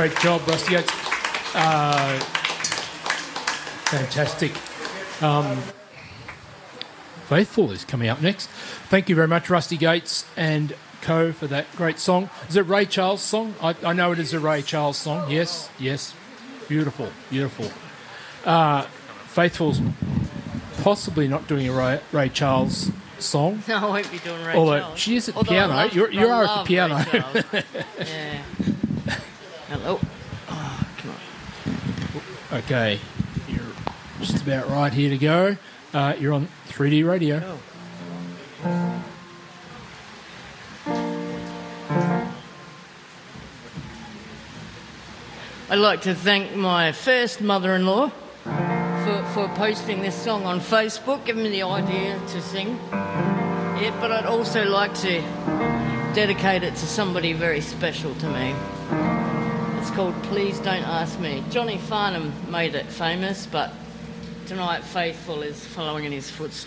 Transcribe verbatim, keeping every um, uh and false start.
great job, Rusty Gates. Uh, fantastic. Um, Faithful is coming up next. Thank you very much, Rusty Gates and co, for that great song. Is it Ray Charles' song? I, I know it is a Ray Charles song. Yes, yes. Beautiful, beautiful. Uh, Faithful's possibly not doing a Ray, Ray Charles song. No, I won't be doing Ray Although Charles. she is at the Although piano. love, You're, you I are at love the piano. Ray Charles. Yeah. Hello. Oh, come on. Okay. You're just about right here to go. Uh, you're on three D radio. Oh. I'd like to thank my first mother-in-law for, for posting this song on Facebook, giving me the idea to sing. Yeah, but I'd also like to dedicate it to somebody very special to me. It's called Please Don't Ask Me. Johnny Farnham made it famous, but tonight Faithful is following in his footsteps.